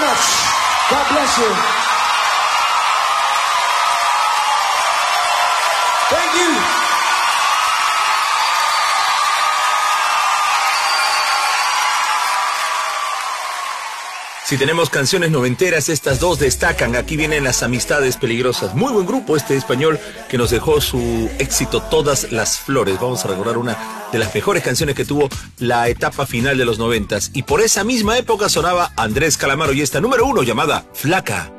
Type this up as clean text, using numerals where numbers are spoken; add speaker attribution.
Speaker 1: much. God bless you. Thank you.
Speaker 2: Si tenemos canciones noventeras, estas dos destacan. Aquí vienen Las Amistades Peligrosas. Muy buen grupo este español que nos dejó su éxito Todas las Flores. Vamos a recordar una de las mejores canciones que tuvo la etapa final de los 90s. Y por esa misma época sonaba Andrés Calamaro y esta número 1 llamada Flaca.